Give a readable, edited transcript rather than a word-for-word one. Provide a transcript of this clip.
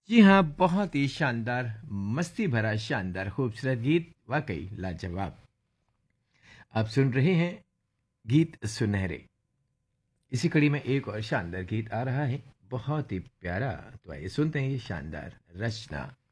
जी हाँ, बहुत ही शानदार, मस्ती भरा शानदार खूबसूरत गीत, वाक़ई लाजवाब। आप सुन रहे हैं गीत सुनहरे। इसी कड़ी में एक और शानदार गीत आ रहा है, बहुत ही प्यारा। तो आइए सुनते हैं ये शानदार रचना।